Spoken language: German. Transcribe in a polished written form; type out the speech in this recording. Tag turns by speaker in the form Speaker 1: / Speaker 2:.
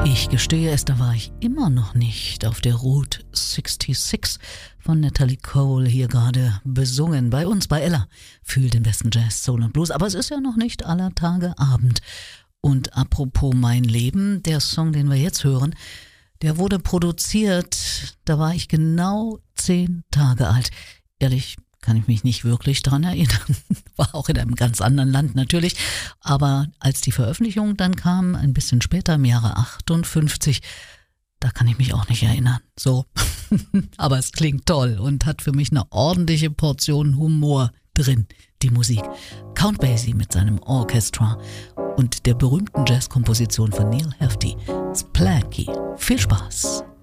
Speaker 1: Ich gestehe es, da war ich immer noch nicht auf der Route 66 von Natalie Cole, hier gerade besungen bei uns, bei Ella. Fühl den besten Jazz, Soul und Blues, aber es ist ja noch nicht aller Tage Abend. Und apropos mein Leben, der Song, den wir jetzt hören, der wurde produziert, da war ich genau 10 Tage alt. Ehrlich, kann ich mich nicht wirklich dran erinnern. War auch in einem ganz anderen Land natürlich. Aber als die Veröffentlichung dann kam, ein bisschen später, im Jahre 58, da kann ich mich auch nicht erinnern. So. Aber es klingt toll und hat für mich eine ordentliche Portion Humor drin, die Musik. Count Basie mit seinem Orchestra und der berühmten Jazzkomposition von Neil Hefti, Splanky. Viel Spaß!